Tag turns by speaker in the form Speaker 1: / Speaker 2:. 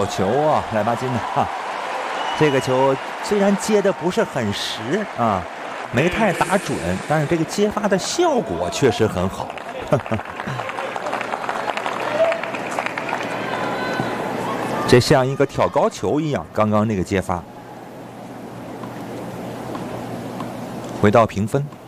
Speaker 1: 好球啊，莱巴金呐！这个球虽然接的不是很实啊，没太打准，但是这个接发的效果确实很好。这像一个挑高球一样，刚刚那个接发。回到评分。